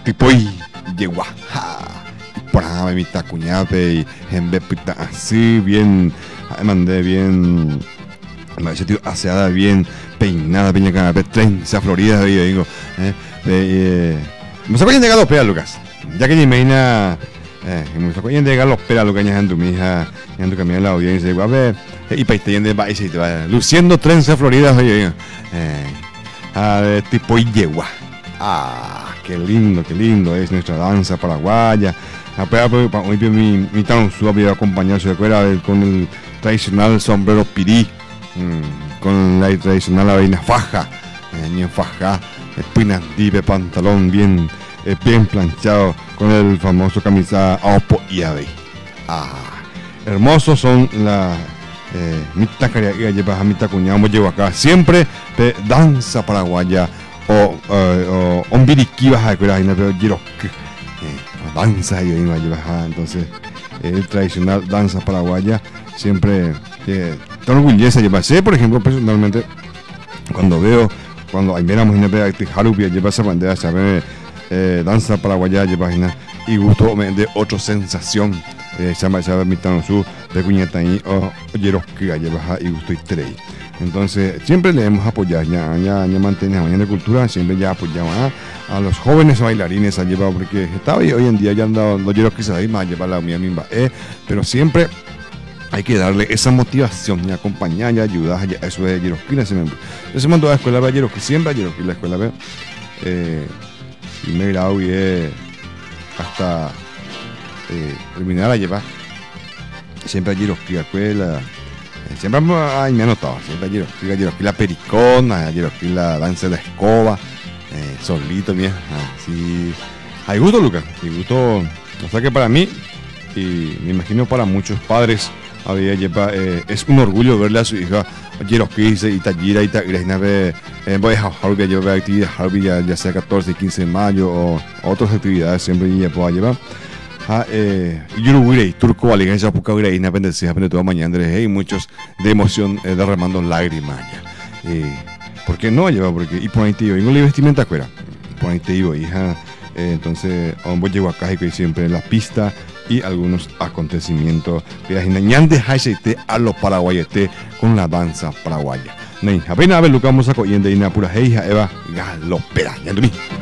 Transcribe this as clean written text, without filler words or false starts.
tipo y yegua. Por ahí mi tacuñape y gente pita así bien, mandé bien, me ha sentido aseada bien, peinada, piña canapé, trenza florida, y digo, me sacó bien de los pelos, Lucas, ya que imagina, me sacó bien de los pelos, Lucas, ya en tu mija, ya en tu camino en la audiencia, digo, a ver, y para ir de país, luciendo trenza florida, oye, tipo y yegua. Qué lindo es nuestra danza paraguaya. Hoy mi tanzu había acompañado su escuela con el tradicional sombrero pirí, con la tradicional avena faja, ni faja, pinandive, pantalón bien planchado, con el famoso camisa opo y ave. Hermosos son la mitad que lleva a mitad cuñado, llevo acá siempre de danza paraguaya o ombiriqui baja de cuela, pero giro danza y iba a llevar, entonces el tradicional danza paraguaya siempre tan orgullosa lleva. Sé, por ejemplo, personalmente cuando hay menos imagínate este Harupia lleva esa bandera, sabe, danza paraguaya lleva y gusto de otra sensación, sabe mi tanzu de cuñeta y o yeroski lleva y gusto y trey. Entonces siempre le hemos apoyado, ya mantenemos mañana de cultura, siempre ya apoyamos a los jóvenes bailarines a llevar, porque está hoy en día ya han dado los yeros que se ahí más a llevar la mía misma, pero siempre hay que darle esa motivación y acompañar y ayudar a eso de Yeroski. Ese mando a la escuela de Yeroski, siempre a Yeroski la escuela primer grado y hasta terminar a llevar siempre a Yeroski la escuela. Siempre me ha notado, siempre ayer la pericona, ayer la danza de la escoba, solito, mira, así. Hay gusto, Lucas, hay gusto, o sea que para mí, y me imagino para muchos padres, es un orgullo verle a su hija, ayer y Tallira y Tallira, voy a Harvey, yo veo actividades Harvey ya sea 14 y 15 de mayo o otras actividades, siempre ella pueda llevar. Yuruguirei, turco, alianza, puca, guirei, independencia, aprende toda mañana, hay muchos de emoción, derramando lágrimas ya. ¿Por qué no lleva? Porque, y por ahí te digo, y no le vestimenta afuera, por ahí te digo, hija, entonces, voy llego acá y siempre en la pista y algunos acontecimientos, a los paraguayos con la danza paraguaya. Apenas a ver lo que vamos a coger de Inapura, Eva, galopera, ya